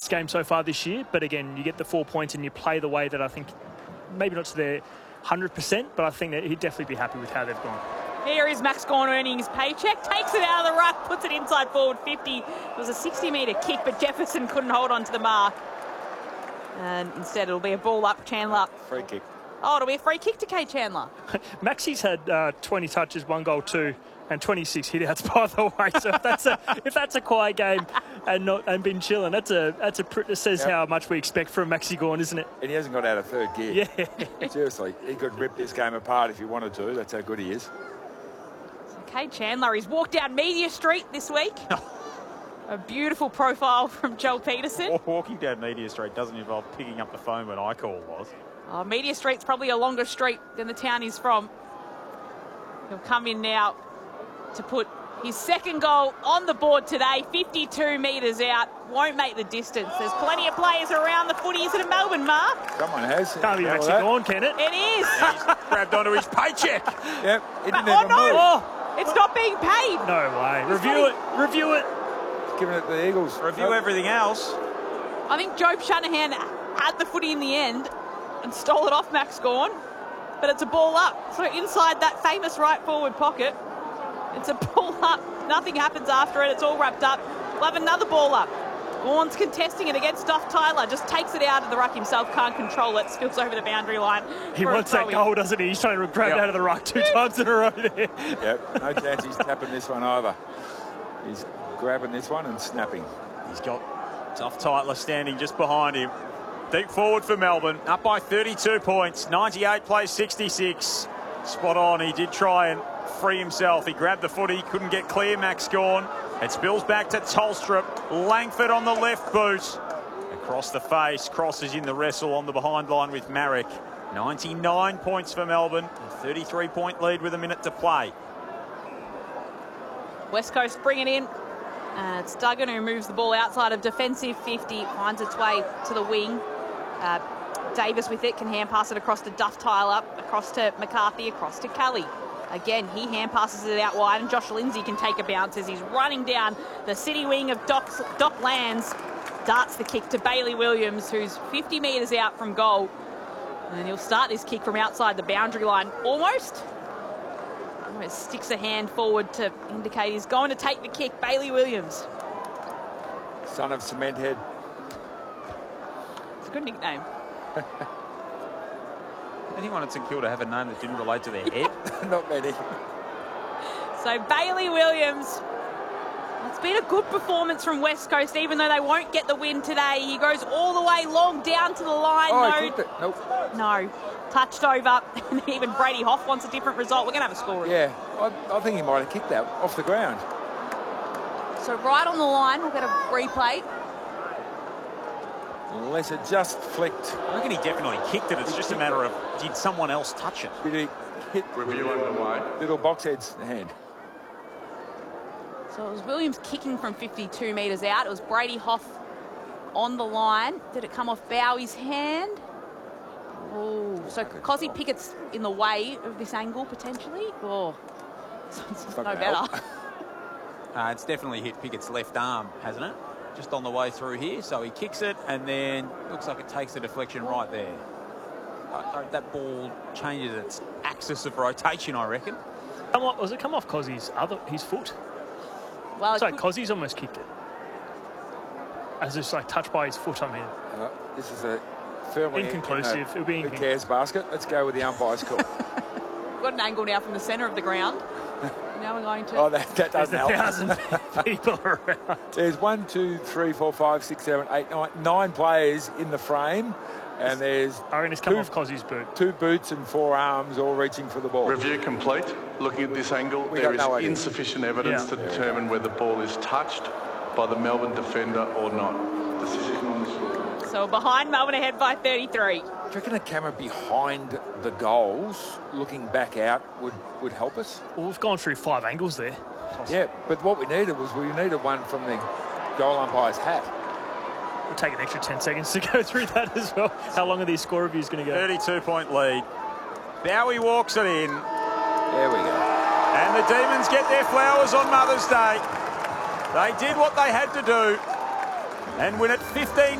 best game so far this year. But again, you get the 4 points and you play the way that I think, maybe not to their 100%, but I think that he'd definitely be happy with how they've gone. Here is Max Gawn earning his paycheck, takes it out of the ruck, puts it inside forward 50. It was a 60-metre kick, but Jefferson couldn't hold on to the mark. And instead it'll be a ball up, Chandler. Free kick. Oh, it'll be a free kick to Kate Chandler. Maxie's had 20 touches, 1 goal, 2, and 26 hit-outs, by the way. So if that's a quiet game and been chilling, that says how much we expect from Maxi Gawn, isn't it? And he hasn't got out of third gear. Yeah. Seriously, he could rip this game apart if he wanted to. That's how good he is. So Kate Chandler, he's walked down Media Street this week. A beautiful profile from Joel Peterson. Walking down Media Street doesn't involve picking up the phone when I call, was. Oh, Media Street's probably a longer street than the town he's from. He'll come in now to put his second goal on the board today, 52 metres out, won't make the distance. There's plenty of players around the footy. Is it a Melbourne mark? Someone has. Can't be Maxi Gawn, can it? It is. He's grabbed onto his paycheck. Yep, he didn't Oh even no, move. it's not being paid. No way. Review it. Giving it to the Eagles. Review everything else. I think Job Shanahan had the footy in the end and stole it off Max Gawn, but it's a ball up. So inside that famous right forward pocket, it's a ball up. Nothing happens after it. It's all wrapped up. We'll have another ball up. Gawn's contesting it against Duff Tyler. Just takes it out of the ruck himself. Can't control it. Spills over the boundary line. He wants that goal, doesn't he? He's trying to grab it out of the ruck 2 times in a row there. Yep, no chance he's tapping this one either. He's grabbing this one and snapping. He's got Duff Tyler standing just behind him. Deep forward for Melbourne. Up by 32 points. 98 plays 66. Spot on. He did try and free himself. He grabbed the footy. Couldn't get clear, Max Gawn. It spills back to Tolstrup. Langford on the left boot. Across the face. Crosses in the wrestle on the behind line with Marek. 99 points for Melbourne. A 33-point lead with a minute to play. West Coast bring it in. And it's Duggan who moves the ball outside of defensive 50. Finds its way to the wing. Davis with it can hand pass it across to Duff Tyler. Across to McCarthy. Across to Kelly. Again, he hand passes it out wide, and Josh Lindsay can take a bounce as he's running down the city wing of Doc Lands. Darts the kick to Bailey Williams, who's 50 metres out from goal. And he'll start this kick from outside the boundary line, almost. Sticks a hand forward to indicate he's going to take the kick. Bailey Williams. Son of Cement Head. It's a good nickname. Anyone at St Kilda have a name that didn't relate to their head? Not many. So Bailey Williams, it's been a good performance from West Coast, even though they won't get the win today. He goes all the way long down to the line. Nope. No. Touched over. And even Brady Hoff wants a different result. We're going to have a score. Yeah, I think he might have kicked that off the ground. So right on the line, we'll get a replay. Unless it just flicked. I reckon he definitely kicked it. It's just a matter of, did someone else touch it? Did he hit little boxhead's hand? So it was Williams kicking from 52 metres out. It was Brady Hoff on the line. Did it come off Bowie's hand? Oh, so Cozzy Pickett's in the way of this angle, potentially? Oh, it's no better. It's definitely hit Pickett's left arm, hasn't it? Just on the way through here. So he kicks it, and then looks like it takes the deflection right there. That ball changes its axis of rotation, I reckon. Was it come off Cozzy's his foot? Well, it's like Cozzy's almost kicked it. As it's like touched by his foot, I mean. This is a firmly inconclusive. It'll be who cares basket. Let's go with the umpire's call. We've got an angle now from the centre of the ground. Now we're going to... Oh, that doesn't help. 1,000 people around. There's 1, 2, 3, 4, 5, 6, 7, 8, 9 players in the frame. And there's... I reckon it's come off Cozzy's boot. 2 boots and 4 arms all reaching for the ball. Review complete. Looking at this angle, there is insufficient evidence to determine whether the ball is touched by the Melbourne defender or not. Decision on this one. So behind Melbourne, ahead by 33. Do you reckon a camera behind the goals, looking back out, would help us? Well, we've gone through 5 angles there. Yeah, but what we needed one from the goal umpire's hat. We'll take an extra 10 seconds to go through that as well. How long are these score reviews going to go? 32-point lead. Bowie walks it in. There we go. And the Demons get their flowers on Mother's Day. They did what they had to do and win it 15